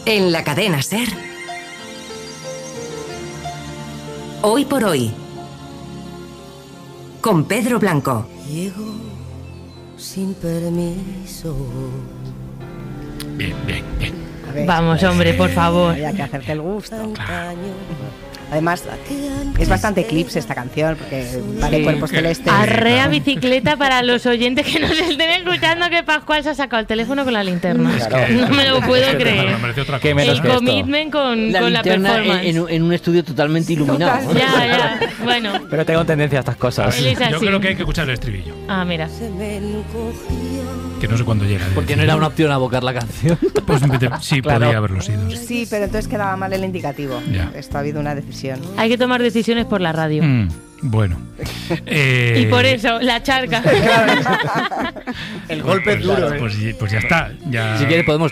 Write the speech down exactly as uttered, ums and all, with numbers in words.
En la cadena SER. Hoy por hoy. Con Pedro Blanco. Llego sin permiso. Bien, bien, bien. Ver, Vamos, hombre, por favor. Había que hacerte el gusto. Claro. Además, es bastante clips esta canción, porque vale Sí. cuerpos celestes. Arrea bicicleta para los oyentes que nos estén escuchando, que Pascual se ha sacado el teléfono con la linterna. Claro. No me lo puedo Es que creer. me parece otra Qué cosa. menos El que esto. commitment con La con la linterna performance. en, en- en un estudio totalmente iluminado. Ya, ya. Bueno, Pero tengo tendencia a estas cosas. él es Yo así. creo que hay que escuchar el estribillo, Ah, mira. Se me encogía. que no sé cuándo llega. Porque no era una opción abocar la canción. Pues en vez de- sí, Claro. podría haberlo sido. sí. Sí, pero entonces quedaba mal el indicativo. Ya. Esto ha habido una decisión. Hay que tomar decisiones por la radio. Mm, bueno. Eh, Y por eso, la charca. El golpe pues, duro. Pues, pues ya está. Ya... Si quieres podemos